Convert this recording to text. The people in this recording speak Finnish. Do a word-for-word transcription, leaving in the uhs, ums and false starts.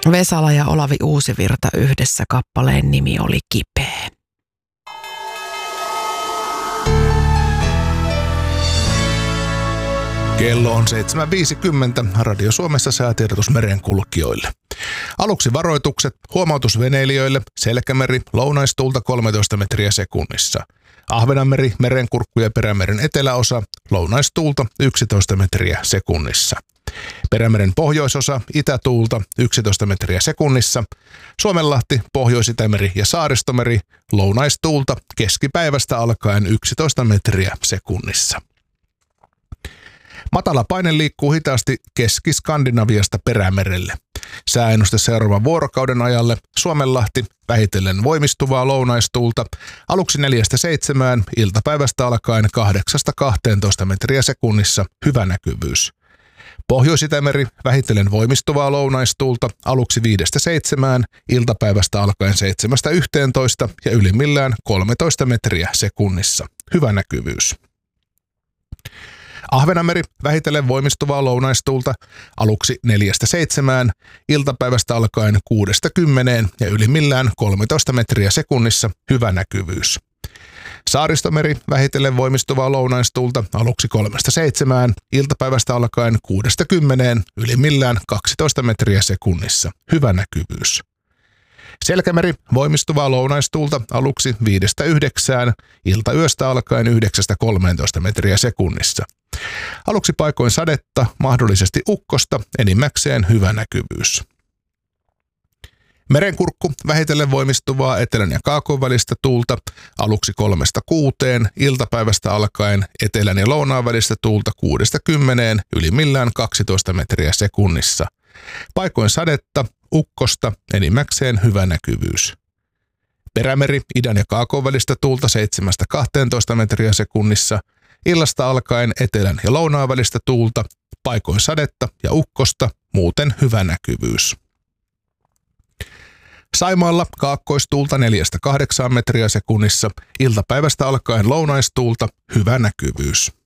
Vesala ja Olavi Uusivirta yhdessä, kappaleen nimi oli Kipeä. Kello on seitsemän viisikymmentä. Radio Suomessa säätiedotus merenkulkijoille. Aluksi varoitukset, huomautus veneilijöille, Selkämeri, lounaistuulta kolmetoista metriä sekunnissa. Ahvenanmeri, Merenkurkku ja Perämeren eteläosa, lounaistuulta yksitoista metriä sekunnissa. Perämeren pohjoisosa, itätuulta yksitoista metriä sekunnissa. Suomenlahti, Pohjois-Itämeri ja Saaristomeri, lounaistuulta keskipäivästä alkaen yksitoista metriä sekunnissa. Matala paine liikkuu hitaasti Keski-Skandinaviasta Perämerelle. Sääennuste seuraavan vuorokauden ajalle: Suomenlahti, vähitellen voimistuvaa lounaistuulta, aluksi neljästä seitsemään, iltapäivästä alkaen kahdeksasta kahteentoista metriä sekunnissa, hyvä näkyvyys. Pohjois-Itämeri, vähitellen voimistuvaa lounaistuulta, aluksi viidestä seitsemään, iltapäivästä alkaen seitsemästä yhteentoista ja ylimmillään kolmetoista metriä sekunnissa, hyvä näkyvyys. Ahvenanmeri, vähitellen voimistuvaa lounaistuulta, aluksi neljästä seitsemään, iltapäivästä alkaen kuudesta kymmeneen ja ylimmillään kolmetoista metriä sekunnissa, hyvä näkyvyys. Saaristomeri, vähitellen voimistuvaa lounaistuulta, aluksi kolmesta seitsemään, iltapäivästä alkaen kuudesta kymmeneen, ylimmillään kaksitoista metriä sekunnissa, hyvä näkyvyys. Selkämeri, voimistuvaa lounaistuulta, aluksi viidestä yhdeksään, iltayöstä alkaen yhdeksästä kolmeentoista metriä sekunnissa. Aluksi paikoin sadetta, mahdollisesti ukkosta, enimmäkseen hyvä näkyvyys. Merenkurkku, vähitellen voimistuvaa etelän ja kaakon välistä tuulta, aluksi kolmesta kuuteen, iltapäivästä alkaen etelän ja lounaan välistä tuulta kuudesta kymmeneen, ylimmillään kaksitoista metriä sekunnissa. Paikoin sadetta, ukkosta, enimmäkseen hyvä näkyvyys. Perämeri, idän ja kaakon välistä tuulta seitsemästä kahteentoista metriä sekunnissa, illasta alkaen etelän ja lounaan välistä tuulta, paikoin sadetta ja ukkosta, muuten hyvä näkyvyys. Saimaalla kaakkoistuulta neljästä kahdeksaan metriä sekunnissa, iltapäivästä alkaen lounaistuulta, hyvä näkyvyys.